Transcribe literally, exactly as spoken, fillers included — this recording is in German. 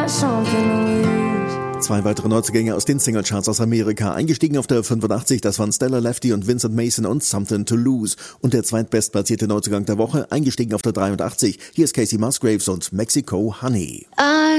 got something to lose. Zwei weitere Neuzugänge aus den Singlecharts aus Amerika. Eingestiegen auf der fünfundachtzig, das waren Stella Lefty und Vincent Mason und Something to Lose. Und der zweitbestplatzierte Neuzugang der Woche, eingestiegen auf der dreiundachtzig. Hier ist Casey Musgraves und Mexico Honey. I